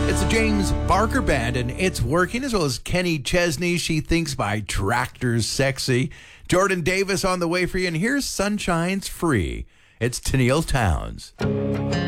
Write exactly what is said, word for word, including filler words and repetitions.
It's the James Barker Band, and it's working, as well as Kenny Chesney. She thinks by Tractors Sexy. Jordan Davis on the way for you, and here's Sunshine's Free. It's Tennille Townes.